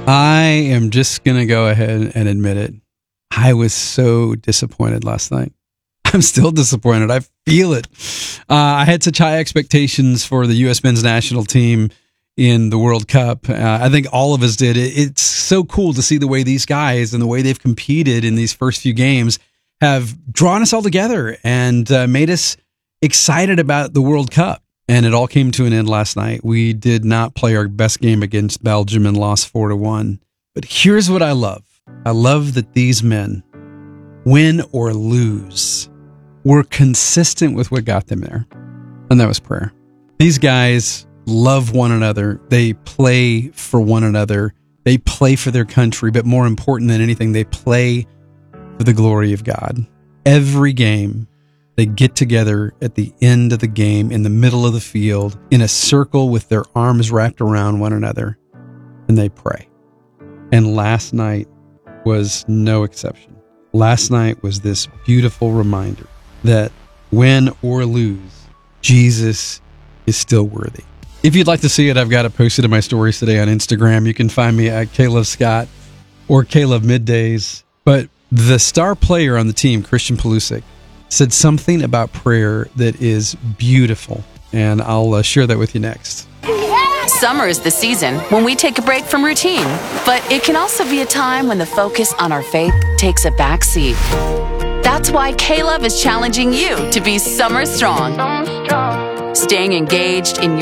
I am just going to go ahead and admit it. I was so disappointed last night. I'm still disappointed. I feel it. I had such high expectations for the U.S. men's national team in the World Cup. I think all of us did. It's so cool to see the way these guys and the way they've competed in these first few games have drawn us all together and made us excited about the World Cup. And it all came to an end last night. We did not play our best game against Belgium and lost 4-1. But here's what I love. I love that these men, win or lose, were consistent with what got them there. And that was prayer. These guys love one another. They play for one another. They play for their country. But more important than anything, they play for the glory of God. Every game, they get together at the end of the game, in the middle of the field, in a circle with their arms wrapped around one another, and they pray. And last night was no exception. Last night was this beautiful reminder that win or lose, Jesus is still worthy. If you'd like to see it, I've got it posted in my stories today on Instagram. You can find me at Caleb Scott or Caleb Middays. But the star player on the team, Christian Pulisic, said something about prayer that is beautiful, and I'll share that with you next. Summer is the season when we take a break from routine, but it can also be a time when the focus on our faith takes a back seat. That's why Caleb is challenging you to be summer strong. Staying engaged in your